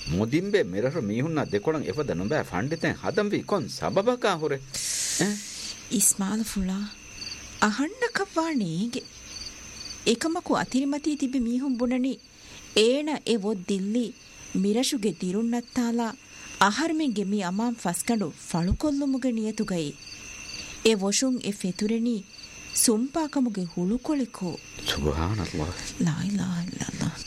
මුදින්බේ මෙරර මීහුන්න දෙකොළන් එපද නොබෑ ෆණ්ඩිතෙන් හදම් වී කොන් සබබකා හොරේ ඉස්මාල් ෆුලා අහන්න කව්වානේගේ එකමකු අතිරිමතී තිබි මීහුම් බුණනි ඒන එවොත් දිල්ලි මිරශුගේ දිරුන්නත්තාලා අහර්මෙන්ගෙ මී අමාම් ෆස්කඩු ෆළුකොල්ලුමුගේ නියතුගයි එ වොෂුන් එ ෆෙතුරෙනි සුම්පාකමුගේ හුළුකොලෙකෝ සුබ්හානල්ලාහ් ලා ඉලාහා ඉල්ලල්ලාහ්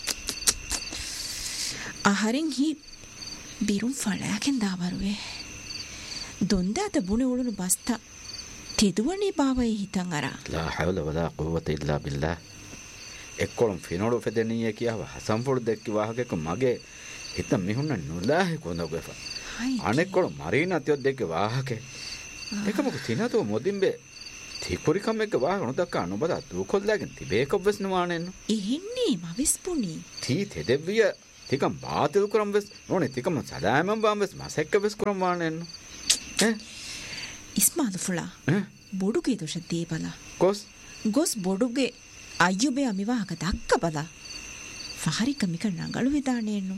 අහරින් හි බිරුම් ෆලයකින් දාවරුවේ දොන්දාත බුණ උළුණු බස්තා තෙදුවනී බාවයි හිතන් අරා ලා හවල වලා කුවත ඉල්ලා බිල්ලාහ් එක්කොළම් ෆිනෝඩු ෆෙදෙනිය කියව හසම්පුරු දෙක්කි වාහකෙක මගේ හිත මිහුන්න නුලාහි කොඳගෙෆ අනෙක්කොළම් මරීනතියොත් දෙක්කි වාහකේ එකමක තිනතෝ මොදින්බේ තිකුරිකම් එක්ක වාහන දක්කා නොබදා දුකොල්ලාගෙන් තිබේකවස් නවානෙන්න ඉහින්නේ මවිස්පුනි තී තෙදෙවිය තිකම් බාතිල් කරම් වෙස් නොනේ තිකම සදායමම් බාම්වෙස් මසෙක්ක වෙස් කරම් වානෙන්න ඉස්මාල් ෆුලා බොඩුගේ දොෂ දී බලා ගොස් බොඩුගේ අයියුබේ අමිවාහක දක්ක බලා ෆහරික මික නඟලු විදානෙන්නු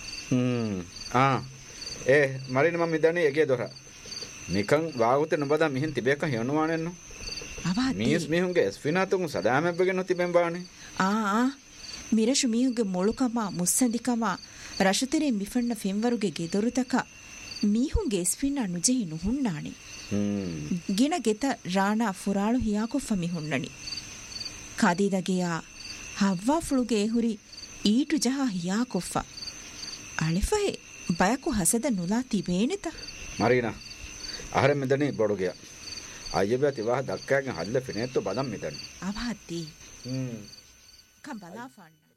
මරින මම මිදනේ එකේ දොර නිකන් වාගුත නොබදා මිහින් තිබේක යනුවානෙන්න මියස් මිහුන්ගේ ස්ෆිනාතුන් සදාමැබ්බගෙන තිබෙන් බානේ මිරශු මිහුගේ මොළුකම මුස්සදිකම රශතරේ මිෆන්න ෆෙන්වරුගේ ගෙදොරුතක මිහුන්ගේ ස්ෆිනා නුජෙහි නුහුන්නානේ ಗಿನ ಗೆತ ರಾಣ ಫುರಾಳು ಹಿಯಾಕೊಫ ಮಿಹುನ್ನನಿ ಕದೀದಗೆಯ ಹವ್ವಾ ಫುಳುಗೆ ಹುರಿ ಈಟು ಜಹ ಹಿಯಾಕೊಫ ಅಳಿಫಹೆ ಬಯಕು ಹಸದ ನುಲಾ ತಿಬೇನೆತ ಮರೀನಾ ಅಹರೆ ಮಿದನಿ ಬೊಡುಗೆಯ ಅಯ್ಯಬೆ ತಿವಾಹ ದಕ್ಕಾಗೆ ಹಲ್ಲೆ ಫಿನೇತ್ತು ಬದಂ ಮಿದನಿ ಅವಾತಿ ಕಂಬಲಾ ಫಣ್ಣ